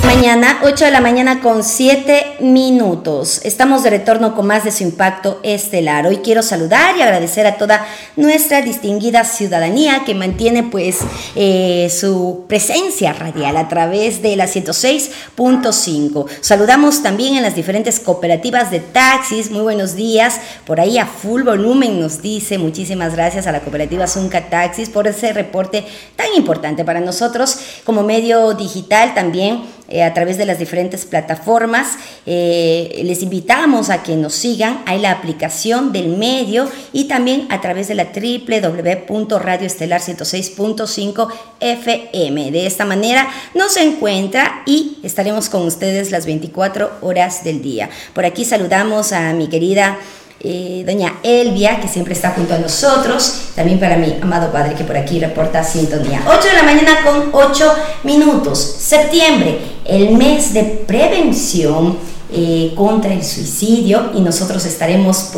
8 de la mañana con 7 minutos. Estamos de retorno con más de Su Impacto Estelar. Hoy quiero saludar y agradecer a toda nuestra distinguida ciudadanía que mantiene su presencia radial a través de la 106.5. Saludamos también en las diferentes cooperativas de taxis. Muy buenos días. Por ahí a full volumen nos dice. Muchísimas gracias a la cooperativa Zunca Taxis por ese reporte tan importante para nosotros como medio digital también. A través de las diferentes plataformas, les invitamos a que nos sigan. Hay la aplicación del medio y también a través de la www.radioestelar106.5 FM. De esta manera nos encuentra y estaremos con ustedes las 24 horas del día. Por aquí saludamos a mi querida doña Elvia, que siempre está junto a nosotros, también para mi amado padre que por aquí reporta sintonía. 8 de la mañana con 8 minutos. Septiembre, el mes de prevención contra el suicidio, y nosotros estaremos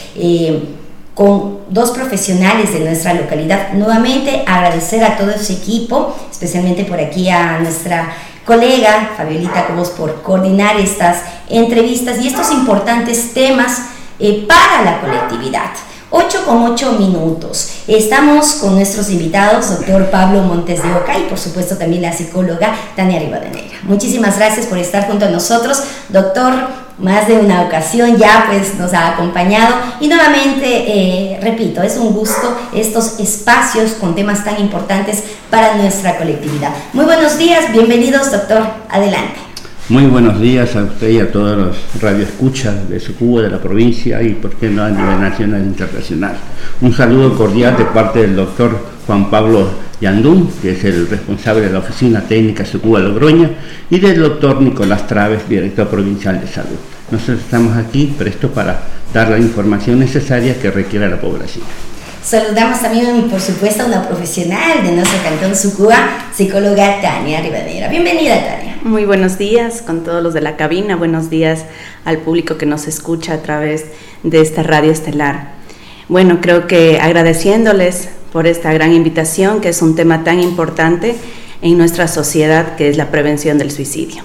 con dos profesionales de nuestra localidad. Nuevamente agradecer a todo ese equipo, especialmente por aquí a nuestra colega Fabiolita Cobos por coordinar estas entrevistas y estos importantes temas para la colectividad. 8 con 8 minutos. Estamos con nuestros invitados, doctor Pablo Montes de Oca y por supuesto también la psicóloga Tania Rivadeneira. Muchísimas gracias por estar junto a nosotros, doctor. Más de una ocasión ya nos ha acompañado y nuevamente, repito, es un gusto estos espacios con temas tan importantes para nuestra colectividad. Muy buenos días, bienvenidos, doctor. Adelante. Muy buenos días a usted y a todos los radioescuchas de Sucúa, de la provincia y, por qué no, a nivel nacional e internacional. Un saludo cordial de parte del doctor Juan Pablo Yandún, que es el responsable de la Oficina Técnica Sucúa Logroña, y del doctor Nicolás Traves, director provincial de salud. Nosotros estamos aquí prestos para dar la información necesaria que requiere la población. Saludamos también, por supuesto, a una profesional de nuestro cantón Sucúa, psicóloga Tania Rivadeneira. Bienvenida, Tania. Muy buenos días con todos los de la cabina, buenos días al público que nos escucha a través de esta radio estelar. Bueno, creo que agradeciéndoles por esta gran invitación, que es un tema tan importante en nuestra sociedad, que es la prevención del suicidio.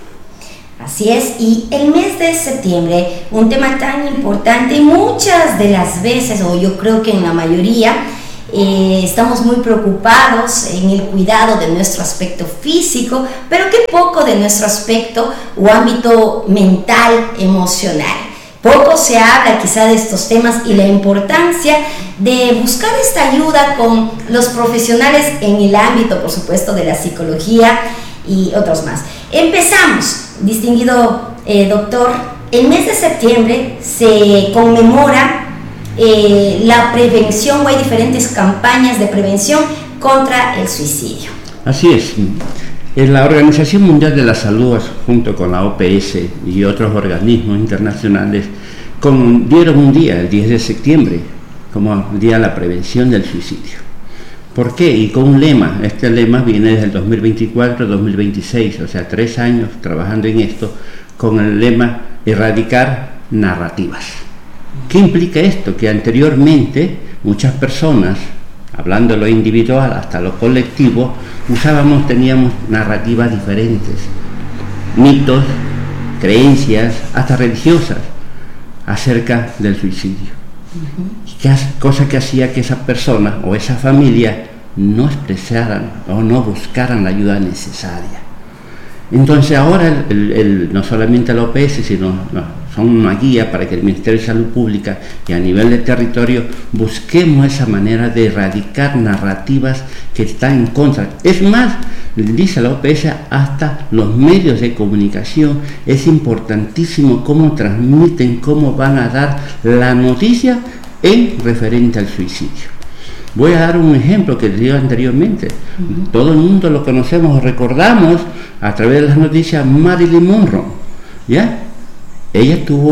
Así es, y el mes de septiembre, un tema tan importante, muchas de las veces, o yo creo que en la mayoría, estamos muy preocupados en el cuidado de nuestro aspecto físico, pero qué poco de nuestro aspecto o ámbito mental, emocional. Poco se habla quizá de estos temas y la importancia de buscar esta ayuda con los profesionales en el ámbito, por supuesto, de la psicología y otros más. Empezamos, distinguido doctor. El mes de septiembre se conmemora la prevención, o hay diferentes campañas de prevención contra el suicidio. Así es. La Organización Mundial de la Salud, junto con la OPS y otros organismos internacionales, dieron un día, el 10 de septiembre, como Día de la Prevención del Suicidio. ¿Por qué? Y con un lema. Este lema viene desde el 2024-2026, o sea, 3 años trabajando en esto, con el lema Erradicar narrativas. ¿Qué implica esto? Que anteriormente muchas personas, hablando de lo individual hasta lo colectivo, teníamos narrativas diferentes, mitos, creencias, hasta religiosas, acerca del suicidio. Cosa que hacía que esa persona o esa familia no expresaran o no buscaran la ayuda necesaria. Entonces ahora no solamente la OPS, sino son una guía para que el Ministerio de Salud Pública y a nivel de territorio busquemos esa manera de erradicar narrativas que están en contra. Es más, dice la OPS, hasta los medios de comunicación es importantísimo cómo transmiten, cómo van a dar la noticia en referente al suicidio. Voy a dar un ejemplo que les digo anteriormente. Todo el mundo lo conocemos o recordamos a través de las noticias, Marilyn Monroe, ¿ya? Ella tuvo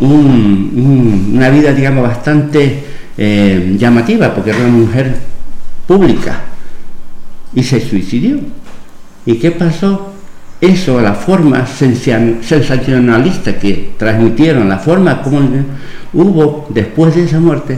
una vida, digamos, bastante llamativa, porque era una mujer pública y se suicidió. ¿Y qué pasó? Eso, la forma sensacionalista que transmitieron, la forma como hubo después de esa muerte,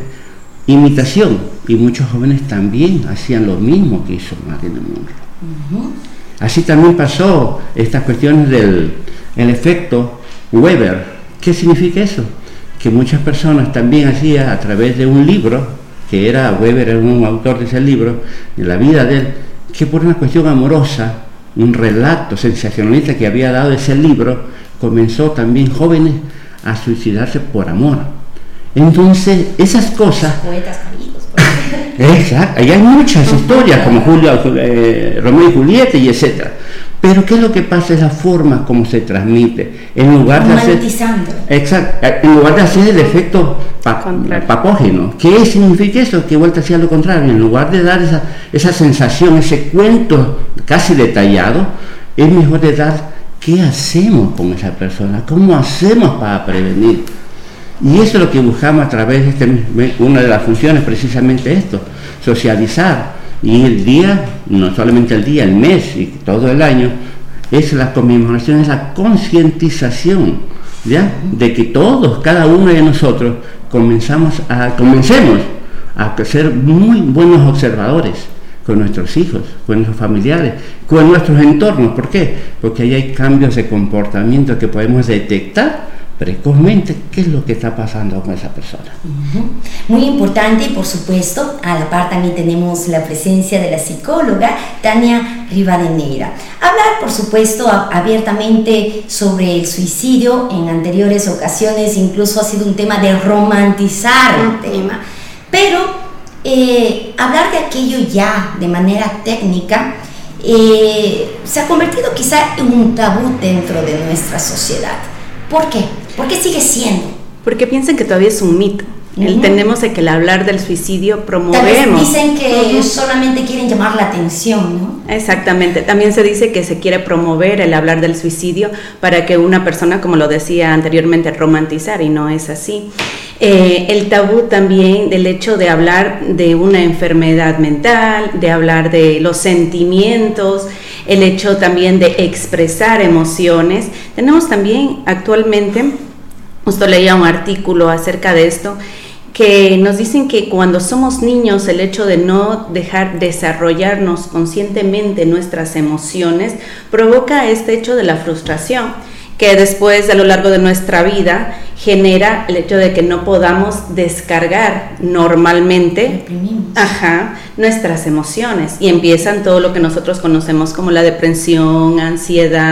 imitación, y muchos jóvenes también hacían lo mismo que hizo Marilyn Monroe. Así también pasó estas cuestiones del efecto Weber. ¿Qué significa eso? Que muchas personas también hacían a través de un libro, que era Weber, era un autor de ese libro, de la vida de él, que por una cuestión amorosa, un relato sensacionalista que había dado ese libro, comenzó también jóvenes a suicidarse por amor. Entonces, esas cosas... Poetas caídos, por ejemplo. Exacto, ahí hay muchas historias, como Romeo y Julieta y etcétera. Pero ¿qué es lo que pasa? Es la forma como se transmite. En lugar de hacer... Exacto, en lugar de hacer el efecto papógeno. ¿Qué significa eso? Que vuelta hacia lo contrario. En lugar de dar esa sensación, ese cuento casi detallado, es mejor de dar qué hacemos con esa persona, cómo hacemos para prevenir. Y eso es lo que buscamos a través de una de las funciones, precisamente esto, socializar. Y el día, no solamente el día, el mes y todo el año, es la conmemoración, es la concientización, ¿ya? De que todos, cada uno de nosotros, comencemos a ser muy buenos observadores con nuestros hijos, con nuestros familiares, con nuestros entornos. ¿Por qué? Porque ahí hay cambios de comportamiento que podemos detectar precozmente qué es lo que está pasando con esa persona. Muy importante, por supuesto, a la par también tenemos la presencia de la psicóloga Tania Rivadeneira. Hablar, por supuesto, abiertamente sobre el suicidio en anteriores ocasiones, incluso ha sido un tema de romantizar el tema, pero hablar de aquello ya de manera técnica se ha convertido quizá en un tabú dentro de nuestra sociedad. ¿Por qué? ¿Por qué sigue siendo? Porque piensan que todavía es un mito. Tenemos que al hablar del suicidio promovemos. Tal vez dicen que solamente quieren llamar la atención, ¿no? Exactamente. También se dice que se quiere promover el hablar del suicidio para que una persona, como lo decía anteriormente, romantizar, y no es así. El tabú también del hecho de hablar de una enfermedad mental, de hablar de los sentimientos, el hecho también de expresar emociones. Tenemos también actualmente, justo leía un artículo acerca de esto, que nos dicen que cuando somos niños el hecho de no dejar desarrollarnos conscientemente nuestras emociones provoca este hecho de la frustración, que después a lo largo de nuestra vida genera el hecho de que no podamos descargar normalmente nuestras emociones, y empiezan todo lo que nosotros conocemos como la depresión, ansiedad,